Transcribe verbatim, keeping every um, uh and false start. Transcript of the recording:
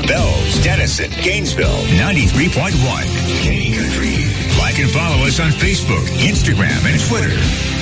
Bells, Denison, Gainesville, ninety-three point one. Kenny Country. Like and follow us on Facebook, Instagram, and Twitter.